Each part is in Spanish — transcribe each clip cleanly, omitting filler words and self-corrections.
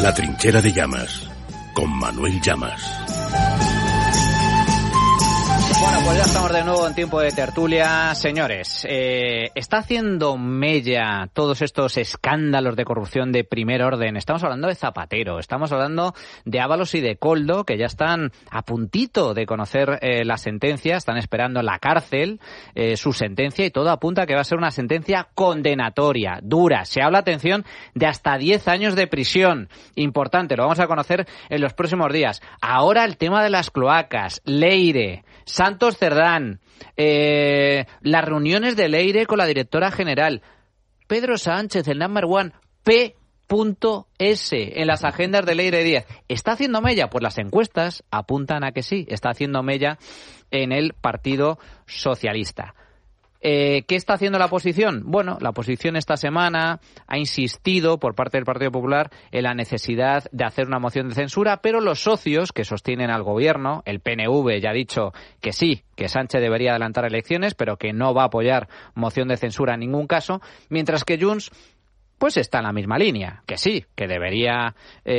La Trinchera de Llamas, con Manuel Llamas. Bueno, pues ya estamos de nuevo en tiempo de tertulia. Señores, está haciendo mella todos estos escándalos de corrupción de primer orden. Estamos hablando de Zapatero, estamos hablando de Ábalos y de Koldo, que ya están a puntito de conocer la sentencia, están esperando en la cárcel su sentencia, y todo apunta a que va a ser una sentencia condenatoria, dura. Se habla, atención, de hasta 10 años de prisión. Importante, lo vamos a conocer en los próximos días. Ahora el tema de las cloacas, Leire, Santos Cerdán, las reuniones de Leire con la directora general, Pedro Sánchez, el number one, P.S. en las agendas de Leire Díaz. ¿Está haciendo mella? Pues las encuestas apuntan a que sí, está haciendo mella en el Partido Socialista. ¿Qué está haciendo la oposición? Bueno, la oposición esta semana ha insistido por parte del Partido Popular en la necesidad de hacer una moción de censura, pero los socios que sostienen al gobierno, el PNV ya ha dicho que sí, que Sánchez debería adelantar elecciones, pero que no va a apoyar moción de censura en ningún caso, mientras que Junts pues está en la misma línea, que sí, que debería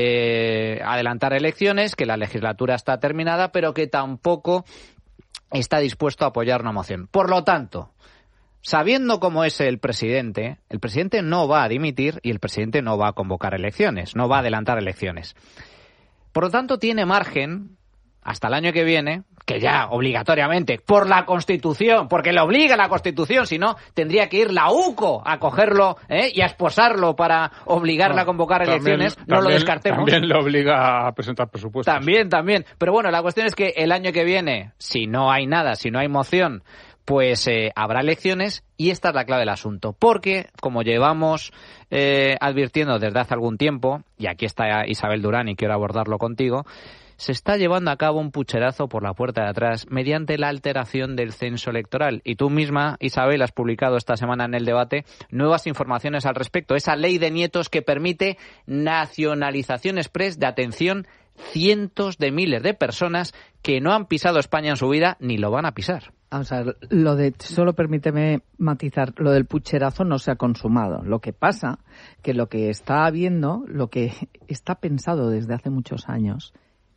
adelantar elecciones, que la legislatura está terminada, pero que tampoco está dispuesto a apoyar una moción. Por lo tanto, sabiendo cómo es el presidente no va a dimitir y el presidente no va a convocar elecciones, no va a adelantar elecciones. Por lo tanto, tiene margen hasta el año que viene, que ya obligatoriamente, por la Constitución, porque le obliga la Constitución, si no, tendría que ir la UCO a cogerlo y a esposarlo para obligarle a convocar elecciones, no lo descartemos. También le obliga a presentar presupuestos. También. Pero bueno, la cuestión es que el año que viene, si no hay nada, si no hay moción, pues habrá elecciones, y esta es la clave del asunto. Porque, como llevamos advirtiendo desde hace algún tiempo, y aquí está Isabel Durán y quiero abordarlo contigo, se está llevando a cabo un pucherazo por la puerta de atrás mediante la alteración del censo electoral. Y tú misma, Isabel, has publicado esta semana en El Debate nuevas informaciones al respecto. Esa ley de nietos que permite nacionalización exprés de, atención, cientos de miles de personas que no han pisado España en su vida ni lo van a pisar. Vamos a ver, solo permíteme matizar, lo del pucherazo no se ha consumado. Lo que pasa, que lo que está habiendo, lo que está pensado desde hace muchos años,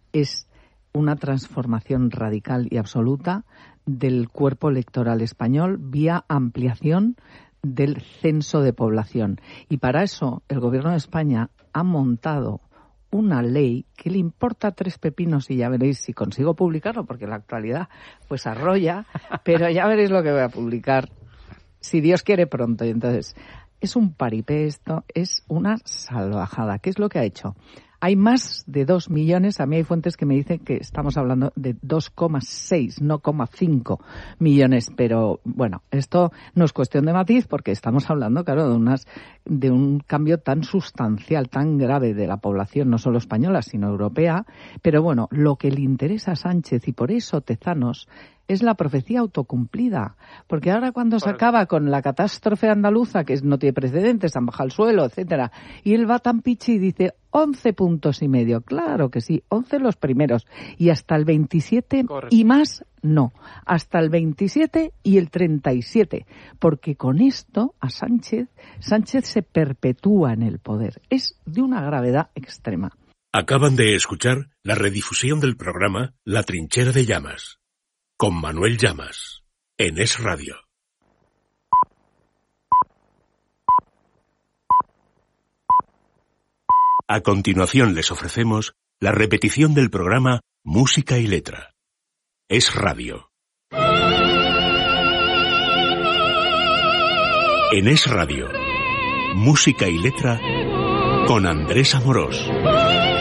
es una transformación radical y absoluta del cuerpo electoral español vía ampliación del censo de población. Y para eso el Gobierno de España ha montado una ley que le importa tres pepinos, y ya veréis si consigo publicarlo, porque en la actualidad pues arrolla, pero ya veréis lo que voy a publicar, si Dios quiere pronto. Y entonces, es un paripé esto, es una salvajada. ¿Qué es lo que ha hecho? Hay más de 2 millones, a mí hay fuentes que me dicen que estamos hablando de 2,6, no 0,5 millones, pero bueno, esto no es cuestión de matiz porque estamos hablando, claro, de un cambio tan sustancial, tan grave de la población, no solo española, sino europea. Pero bueno, lo que le interesa a Sánchez, y por eso Tezanos, es la profecía autocumplida, porque ahora cuando se acaba con la catástrofe andaluza, que no tiene precedentes, han bajado al suelo, etcétera, y él va tan pichi y dice 11,5 puntos, claro que sí, 11 los primeros, y hasta el 27 correcto. Y más no, hasta el 27 y el 37, porque con esto a Sánchez se perpetúa en el poder, es de una gravedad extrema. Acaban de escuchar la redifusión del programa La Trinchera de Llamas, con Manuel Llamas, en Es Radio. A continuación les ofrecemos la repetición del programa Música y Letra. Es Radio. En Es Radio, Música y Letra con Andrés Amorós.